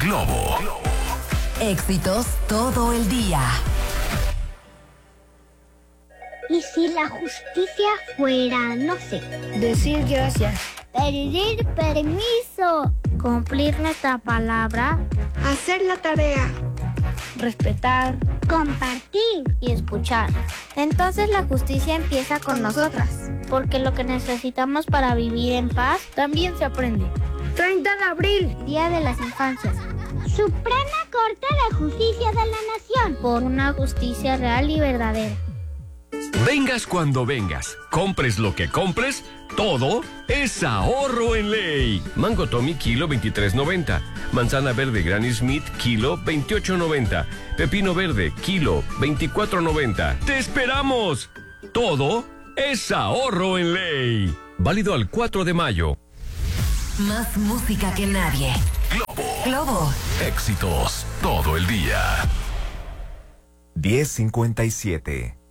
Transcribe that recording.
Globo. Éxitos todo el día. ¿Y si la justicia fuera, no sé, decir gracias, pedir permiso, cumplir nuestra palabra, hacer la tarea, respetar, compartir y escuchar? Entonces la justicia empieza con nosotras, porque lo que necesitamos para vivir en paz también se aprende. 30 de abril, Día de las Infancias. Suprema Corte de Justicia de la Nación, por una justicia real y verdadera. Vengas cuando vengas, compres lo que compres, todo es ahorro en ley. Mango Tommy, kilo 23.90. Manzana verde Granny Smith, kilo 28.90. Pepino verde, kilo 24.90. ¡Te esperamos! Todo es ahorro en ley. Válido al 4 de mayo. Más música que nadie. Globo. Éxitos todo el día. 10:57.